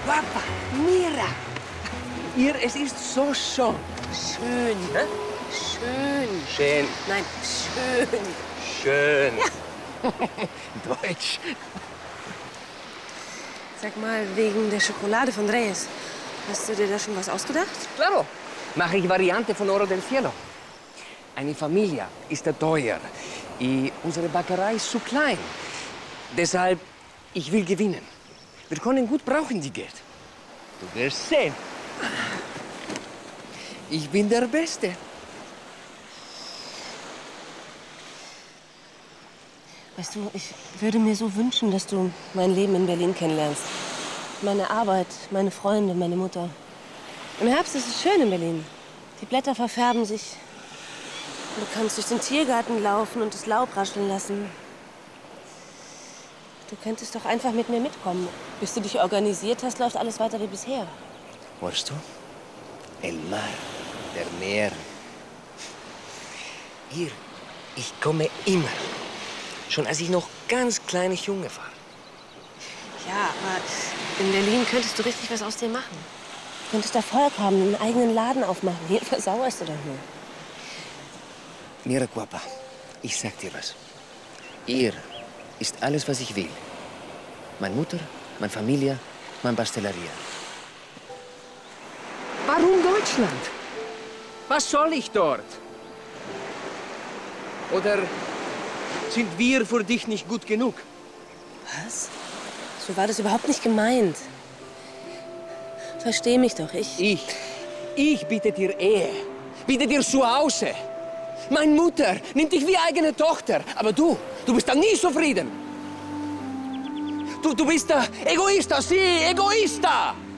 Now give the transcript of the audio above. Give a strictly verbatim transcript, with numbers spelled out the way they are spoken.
Guapa, mira. Ihr, es ist so schön. Schön. Hä? Schön. Schön. Nein, schön. Schön. Ja. Deutsch. Sag mal, wegen der Schokolade von Reyes. Hast du dir da schon was ausgedacht? Claro. Mache ich Variante von Oro del Cielo. Eine Familie ist da teuer. Und unsere Bäckerei ist zu klein. Deshalb, ich will gewinnen. Wir können gut brauchen die Geld. Du wirst sehen. Ich bin der Beste. Weißt du, ich würde mir so wünschen, dass du mein Leben in Berlin kennenlernst. Meine Arbeit, meine Freunde, meine Mutter. Im Herbst ist es schön in Berlin. Die Blätter verfärben sich. Du kannst durch den Tiergarten laufen und das Laub rascheln lassen. Du könntest doch einfach mit mir mitkommen. Bis du dich organisiert hast, läuft alles weiter wie bisher. Hörst du? El mar, der Meer. Hier, ich komme immer. Schon als ich noch ganz kleiner Junge war. Ja, aber in Berlin könntest du richtig was aus dir machen. Du könntest Erfolg haben, einen eigenen Laden aufmachen. Hier versauerst du doch nur. Mira, Guapa, ich sag dir was. Ihr ist alles, was ich will. Meine Mutter, meine Familie, meine Pasteleria. Warum Deutschland? Was soll ich dort? Oder sind wir für dich nicht gut genug? Was? So war das überhaupt nicht gemeint. Versteh mich doch, ich... Ich, ich biete dir Ehe, biete dir Zuhause. Meine Mutter nimmt dich wie eigene Tochter, aber du, du bist dann nie zufrieden. Du, du bist der Egoista, sí, Egoista.